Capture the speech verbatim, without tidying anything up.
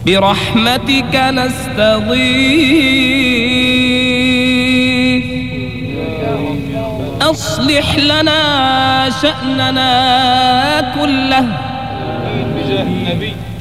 برحمتك نستغيث أصلح لنا شأننا كله بجاه النبي